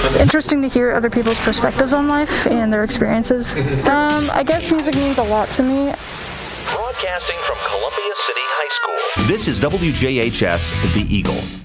It's interesting to hear other people's perspectives on life and their experiences. I guess music means a lot to me. Broadcasting from Columbia City High School. This is WJHS, The Eagle.